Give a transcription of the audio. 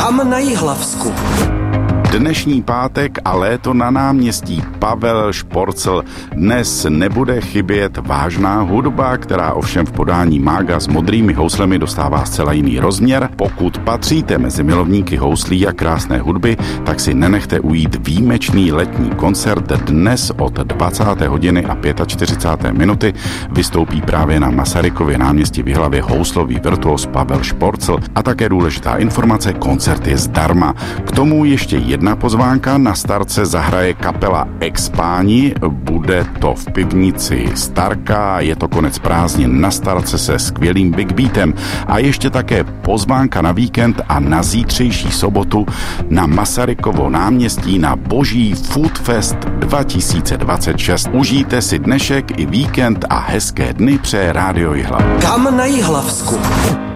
Kam na Jihlavsku? Dnešní pátek a léto na náměstí Pavel Šporcl. Dnes nebude chybět vážná hudba, která ovšem v podání mága s modrými houslemi dostává zcela jiný rozměr. Pokud patříte mezi milovníky houslí a krásné hudby, tak si nenechte ujít výjimečný letní koncert. Dnes od 20. hodiny a 45. minuty vystoupí právě na Masarykově náměstí v Jihlavě houslový virtuos Pavel Šporcl. A také důležitá informace, koncert je zdarma. K tomu ještě jedna pozvánka, na Starce zahraje kapela Expáni, bude to v pivnici Starka, je to konec prázdnin na Starce se skvělým big beatem a ještě také pozvánka na víkend a na zítřejší sobotu na Masarykovo náměstí na Boží Food Fest 2026. Užijte si dnešek i víkend a hezké dny přeje Rádio Jihlava. Kam na Jihlavsku?